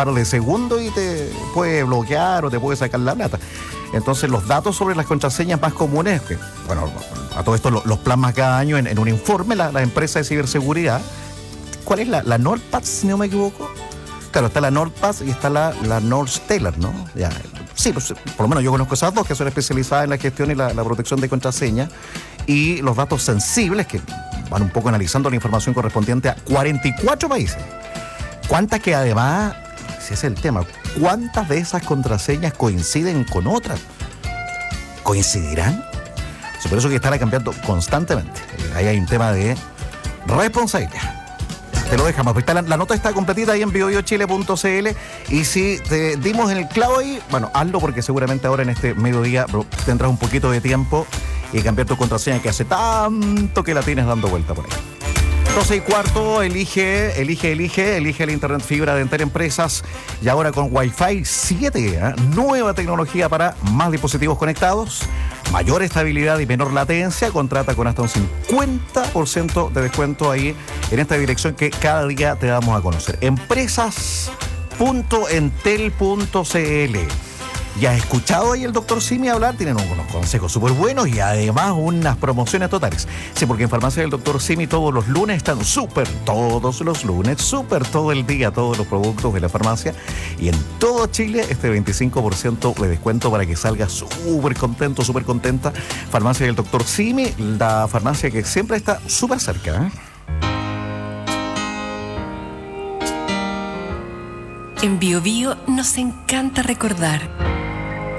par de segundos y te puede bloquear o te puede sacar la plata. Entonces los datos sobre las contraseñas más comunes, que, bueno, a todo esto los plasma cada año en un informe la empresa de ciberseguridad. ¿Cuál es la NordPass, si no me equivoco? Claro, está la NordPass y está la Nordstellar, ¿no? Ya, sí, pues, por lo menos yo conozco esas dos que son especializadas en la gestión y la protección de contraseñas, y los datos sensibles que van un poco analizando la información correspondiente a 44 países. ¿Cuántas que además, si ese es el tema, cuántas de esas contraseñas coinciden con otras? ¿Coincidirán? Por eso que estará cambiando constantemente. Ahí hay un tema de responsabilidad. Te lo dejamos. La nota está completita ahí en biobiochile.cl, y si te dimos en el clavo ahí, bueno, hazlo, porque seguramente ahora en este mediodía tendrás un poquito de tiempo y cambiar tu contraseña que hace tanto que la tienes dando vuelta por ahí. 12:15, elige el internet fibra de Entel Empresas, y ahora con Wi-Fi 7, nueva tecnología para más dispositivos conectados, mayor estabilidad y menor latencia. Contrata con hasta un 50% de descuento ahí en esta dirección que cada día te damos a conocer: empresas.entel.cl. ¿Ya has escuchado ahí el doctor Simi hablar? Tienen unos consejos súper buenos y además unas promociones totales. Sí, porque en Farmacia del doctor Simi todos los lunes están súper, todos los lunes, súper todo el día, todos los productos de la farmacia. Y en todo Chile, este 25% de descuento para que salgas súper contento, súper contenta. Farmacia del doctor Simi, la farmacia que siempre está súper cerca, ¿eh? En Bio Bio nos encanta recordar.